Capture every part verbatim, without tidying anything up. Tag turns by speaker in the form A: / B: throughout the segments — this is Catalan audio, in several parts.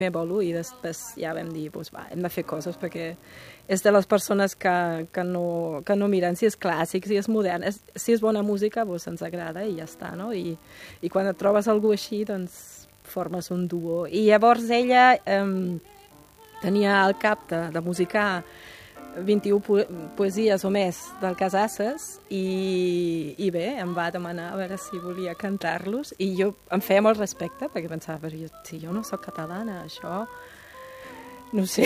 A: bolo i després ja vam dir, doncs va, hem de fer coses perquè és de les persones que, que, no, que no miren si és clàssic, si és modern, és, si és bona música, doncs ens agrada i ja està, no? I, i quan et trobes algú així, doncs formes un duo. I llavors ella eh, tenia al cap de, de musicar vint-i-u poesies o més del Casasses i, i bé, em va demanar a veure si volia cantar-los i jo em feia molt respecte perquè pensava, però jo, si jo no soc catalana, això no sé.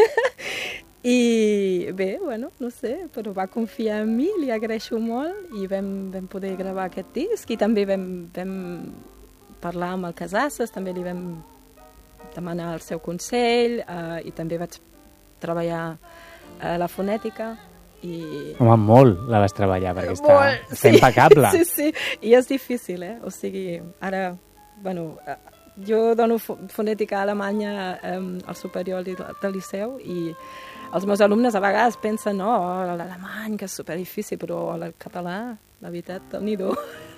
A: I bé, bueno, no sé, però va confiar en mi, li agraeixo molt i vam, vam poder gravar aquest disc i també vam, vam parlar amb el Casasses, també li vam demanar el seu consell eh, i també vaig treballar a la fonètica i...
B: Home, molt la vas treballar perquè està,
A: molt,
B: està
A: sí,
B: impecable.
A: Sí, sí, i és difícil, eh? O sigui, ara, bueno, jo dono fonètica a Alemanya eh, al superior del Liceu i els meus alumnes a vegades pensen, no, oh, l'alemany, que és superdifícil, però el català, la veritat, déu-n'hi-do.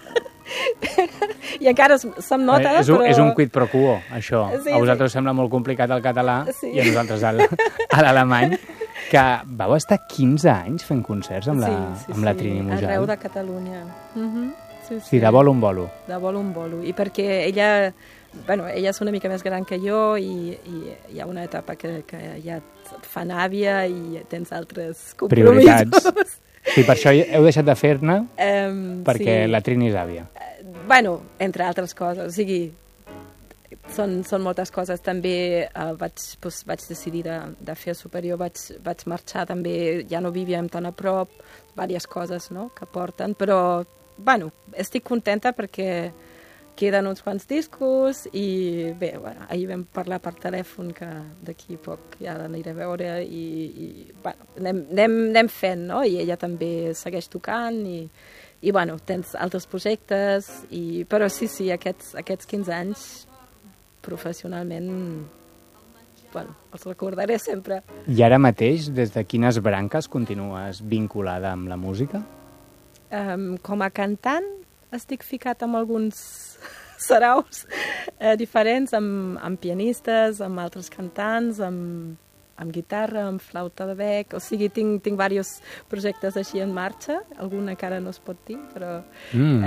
A: I encara se'm nota,
B: és un,
A: però...
B: És un quid pro quo, això.
A: Sí,
B: a vosaltres
A: sí.
B: sembla molt complicat el català
A: sí. I
B: a nosaltres a l'alemany, que vau estar quinze anys fent concerts amb la,
A: sí, sí,
B: amb la
A: sí.
B: Trini Mujal.
A: Arreu de Catalunya. Uh-huh. Sí, sí.
B: Sí, de bolo en bolo.
A: De bolo en bolo. I perquè ella, bueno, ella és una mica més gran que jo i, i hi ha una etapa que, que ja et fan àvia i tens altres compromisos.
B: Prioritats. Sí, per això heu deixat de fer-ne, um, perquè sí. La Trini és àvia.
A: Uh, bueno, entre altres coses. O sigui, són, són moltes coses. També uh, vaig, doncs, vaig decidir de, de fer superior, vaig, vaig marxar també, ja no vivíem tan a prop, diverses coses, no?, que porten, però, bueno, estic contenta perquè queden uns quants discos i bé, bueno, ahir vam parlar per telèfon que d'aquí poc ja l'aniré a veure i, i bueno, anem, anem, anem fent, no? I ella també segueix tocant i, i bueno, tens altres projectes, i, però sí, sí, aquests, aquests quinze anys professionalment, bueno, els recordaré sempre.
B: I ara mateix, des de quines branques continues vinculada amb la música?
A: Um, com a cantant estic ficat amb alguns saraus eh, diferents, amb, amb pianistes, amb altres cantants, amb, amb guitarra, amb flauta de bec, o sigui, tinc, tinc diversos projectes així en marxa, algun encara no es pot dir, però... Mm.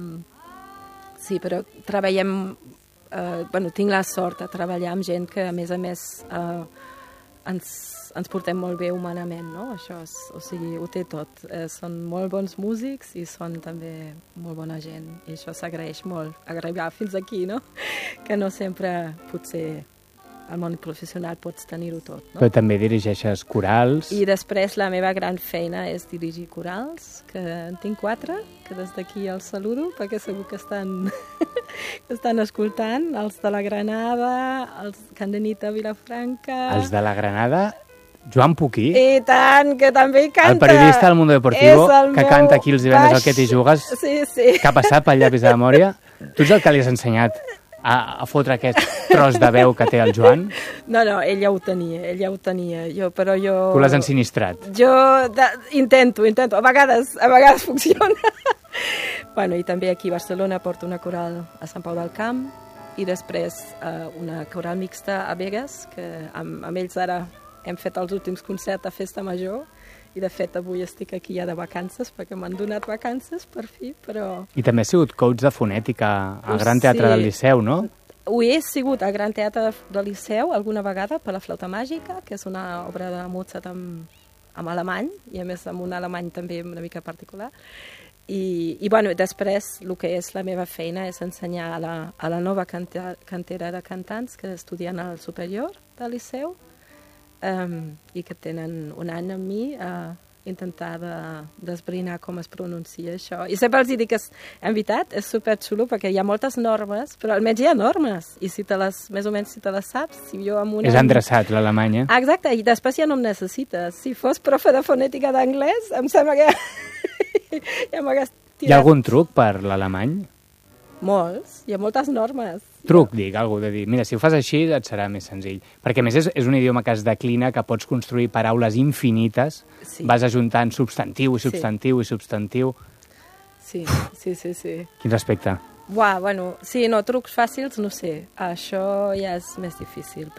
A: Eh, sí, però treballem... Eh, bueno, tinc la sort de treballar amb gent que, a més a més, eh, ens, ens portem molt bé humanament, no? Això és, o sigui, ho té tot. Eh, són molt bons músics i són també molt bona gent, i això s'agraeix molt, arribar fins aquí, no? Que no sempre, potser, al món professional pots tenir-ho tot, no?
B: Però també dirigeixes corals.
A: I després la meva gran feina és dirigir corals, que en tinc quatre, que des d'aquí els saludo, perquè segur que estan, que estan escoltant, els de la Granada, els que han anat a Vilafranca... Els
B: de la Granada... Joan Puquí.
A: I tant, que també hi canta.
B: El periodista del Mundo Deportivo, que canta aquí els divendres al Que t'hi jugues,
A: sí, sí.
B: que ha passat pel llapis de la memòria. Tu ets el que li has ensenyat a, a fotre aquest tros de veu que té el Joan?
A: No, no, ell ja ho tenia, ell ja ho tenia, jo, però jo...
B: Tu l'has ensinistrat?
A: Jo de, intento, intento, a vegades, a vegades funciona. Bueno, i també aquí a Barcelona porto una coral a Sant Pau del Camp i després uh, una coral mixta a Begues, que amb, amb ells ara hem fet els últims concerts a Festa Major i de fet avui estic aquí ja de vacances perquè m'han donat vacances per fi, però...
B: I també has sigut coach de fonètica al Gran Teatre sí. del Liceu, no?
A: Ho he sigut al Gran Teatre del Liceu alguna vegada per la Flauta Màgica, que és una obra de Mozart amb, amb alemany, i a més amb un alemany també una mica particular. I, i bueno, després el que és la meva feina és ensenyar a la, a la nova cantera, cantera de cantants que estudien al superior del Liceu, Um, i que tenen un any amb mi a intentar de, d'esbrinar com es pronuncia això. I sempre els dic que, és, en veritat, és superxulo perquè hi ha moltes normes, però almenys hi ha normes, i si te les, més o menys si te les saps, si jo amb un
B: És
A: any...
B: endreçat, l'alemany, eh?
A: Ah, exacte, i després ja no em necessites. Si fos profe de fonètica d'anglès, em sembla que ja m'hagués tirat.
B: Hi ha algun truc per l'alemany?
A: Molts, hi ha moltes normes.
B: Truc, dic, algú de dir, mira, si ho fas així et serà més senzill. Perquè a més és, és un idioma que es declina, que pots construir paraules infinites, sí. Vas ajuntant substantiu i substantiu sí. i substantiu.
A: Sí, sí, sí, sí.
B: Quin respecte.
A: Buah, bueno, sí, no, trucs fàcils, no sé. Això ja és més difícil.